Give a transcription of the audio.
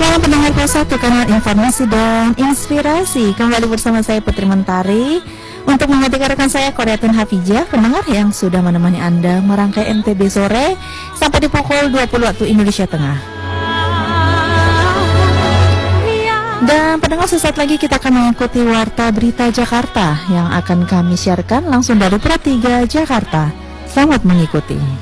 Selamat pendengar satu kanal informasi dan inspirasi. Kembali bersama saya Putri Mentari untuk menggantikan rekan saya Koreatun Hafijah, pendengar yang sudah menemani Anda merangkai NTB sore sampai di pukul 20 waktu Indonesia Tengah. Dan pendengar, sesaat lagi kita akan mengikuti Warta Berita Jakarta yang akan kami siarkan langsung dari Pro 3 Jakarta. Selamat mengikuti.